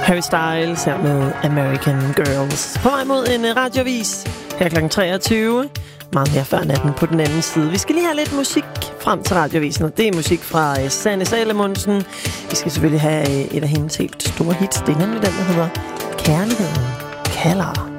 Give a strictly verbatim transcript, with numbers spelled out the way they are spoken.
Harry Styles her med American Girls. På vej mod en radioavis her klokken treogtyve. Meget mere før natten på den anden side. Vi skal lige have lidt musik frem til radioavisen, og det er musik fra Sanne Salomonsen. Vi skal selvfølgelig have et af hendes helt store hits. Det er nemlig den, der hedder Kærligheden kalder.